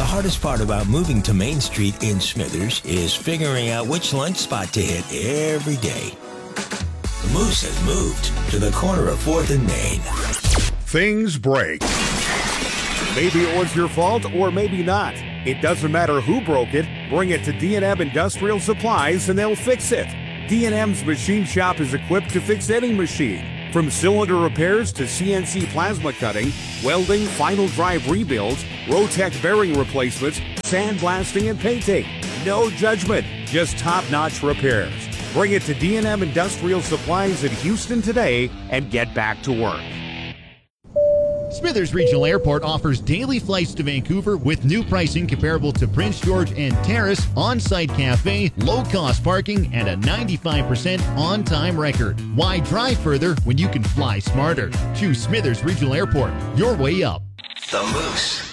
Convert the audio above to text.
The hardest part about moving to Main Street in Smithers is figuring out which lunch spot to hit every day. The Moose has moved to the corner of 4th and Main. Things break. Maybe it was your fault or maybe not. It doesn't matter who broke it. Bring it to D&M Industrial Supplies and they'll fix it. D&M's machine shop is equipped to fix any machine. From cylinder repairs to CNC plasma cutting, welding, final drive rebuilds, Rotec bearing replacements, sandblasting, and painting. No judgment, just top-notch repairs. Bring it to D&M Industrial Supplies in Houston today and get back to work. Smithers Regional Airport offers daily flights to Vancouver with new pricing comparable to Prince George and Terrace, on-site cafe, low-cost parking, and a 95% on-time record. Why drive further when you can fly smarter? Choose Smithers Regional Airport. Your way up. The Moose.